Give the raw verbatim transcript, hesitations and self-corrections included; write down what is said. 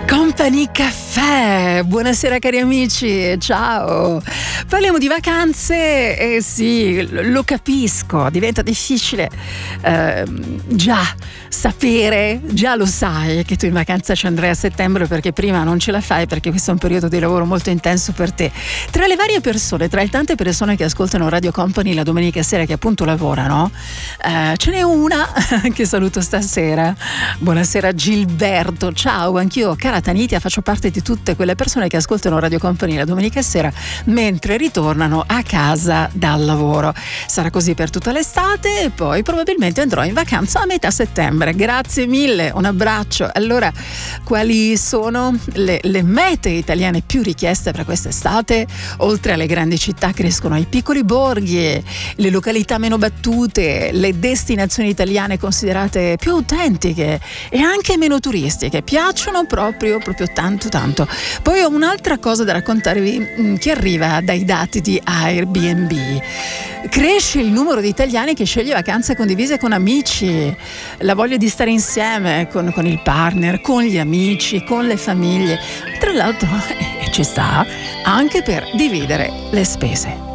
Company Caffè, buonasera cari amici, ciao. Parliamo di vacanze e eh sì, lo capisco, diventa difficile eh, già sapere, già lo sai che tu in vacanza ci andrai a settembre perché prima non ce la fai perché questo è un periodo di lavoro molto intenso per te. Tra le varie persone, tra le tante persone che ascoltano Radio Company la domenica sera che appunto lavorano, eh, ce n'è una che saluto stasera. Buonasera Gilberto, ciao, anch'io cara Tanitia faccio parte di tutte quelle persone che ascoltano Radio Company la domenica sera mentre ritornano a casa dal lavoro. Sarà così per tutta l'estate e poi probabilmente andrò in vacanza a metà settembre. Grazie mille, un abbraccio. Allora, quali sono le, le mete italiane più richieste per quest'estate? Oltre alle grandi città crescono i piccoli borghi, le località meno battute, le destinazioni italiane considerate più autentiche e anche meno turistiche. Piacciono proprio proprio tanto tanto. Poi ho un'altra cosa da raccontarvi mh, che arriva dai dati di Airbnb. Cresce il numero di italiani che sceglie vacanze condivise con amici, la voglia di stare insieme con, con il partner, con gli amici, con le famiglie. Tra l'altro eh, ci sta anche per dividere le spese.